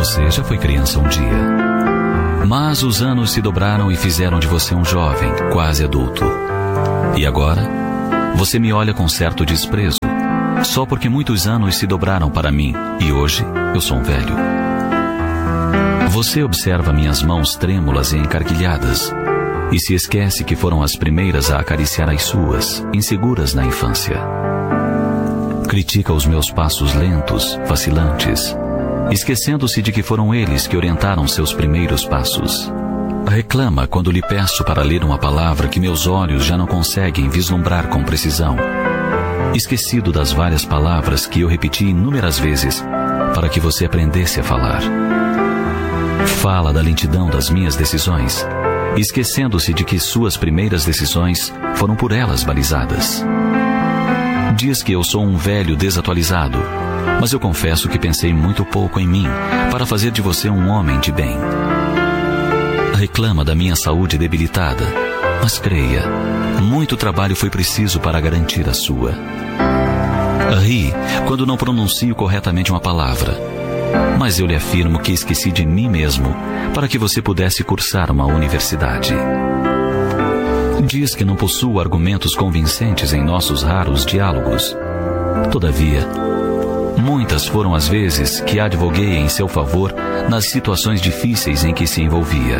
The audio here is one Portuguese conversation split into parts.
Você já foi criança um dia, mas os anos se dobraram e fizeram de você um jovem, quase adulto. E agora, você me olha com certo desprezo, só porque muitos anos se dobraram para mim e hoje eu sou um velho. Você observa minhas mãos trêmulas e encarquilhadas e se esquece que foram as primeiras a acariciar as suas, inseguras na infância. Critica os meus passos lentos, vacilantes, esquecendo-se de que foram eles que orientaram seus primeiros passos. Reclama quando lhe peço para ler uma palavra que meus olhos já não conseguem vislumbrar com precisão, esquecido das várias palavras que eu repeti inúmeras vezes para que você aprendesse a falar. Fala da lentidão das minhas decisões, esquecendo-se de que suas primeiras decisões foram por elas balizadas. Diz que eu sou um velho desatualizado, mas eu confesso que pensei muito pouco em mim para fazer de você um homem de bem. Reclama da minha saúde debilitada, mas creia, muito trabalho foi preciso para garantir a sua. Ri quando não pronuncio corretamente uma palavra, mas eu lhe afirmo que esqueci de mim mesmo para que você pudesse cursar uma universidade. Diz que não possuo argumentos convincentes em nossos raros diálogos. Todavia, muitas foram as vezes que advoguei em seu favor nas situações difíceis em que se envolvia.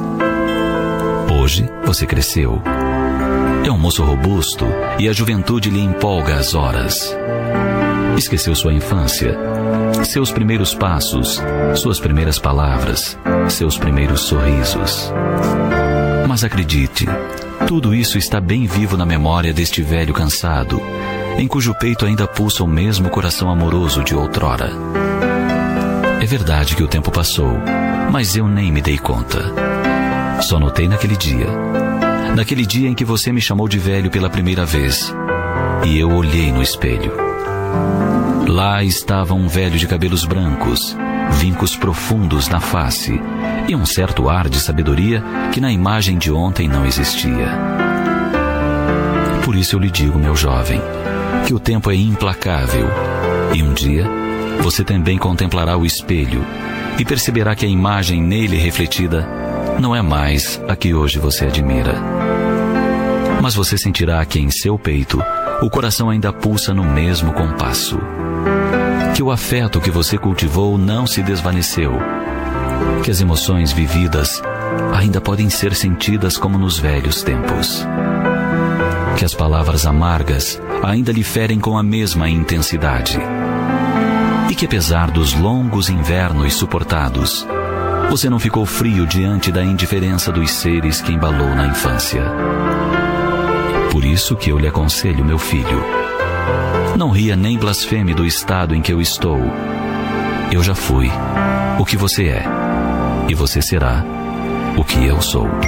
Hoje você cresceu. É um moço robusto e a juventude lhe empolga as horas. Esqueceu sua infância, seus primeiros passos, suas primeiras palavras, seus primeiros sorrisos. Mas acredite, tudo isso está bem vivo na memória deste velho cansado, em cujo peito ainda pulsa o mesmo coração amoroso de outrora. É verdade que o tempo passou, mas eu nem me dei conta. Só notei naquele dia em que você me chamou de velho pela primeira vez, e eu olhei no espelho. Lá estava um velho de cabelos brancos, vincos profundos na face e um certo ar de sabedoria que na imagem de ontem não existia. Por isso eu lhe digo, meu jovem, que o tempo é implacável e um dia você também contemplará o espelho e perceberá que a imagem nele refletida não é mais a que hoje você admira. Mas você sentirá que em seu peito o coração ainda pulsa no mesmo compasso, que o afeto que você cultivou não se desvaneceu, que as emoções vividas ainda podem ser sentidas como nos velhos tempos, que as palavras amargas ainda lhe ferem com a mesma intensidade, e que apesar dos longos invernos suportados, você não ficou frio diante da indiferença dos seres que embalou na infância. Por isso que eu lhe aconselho, meu filho, não ria nem blasfeme do estado em que eu estou. Eu já fui o que você é, e você será o que eu sou.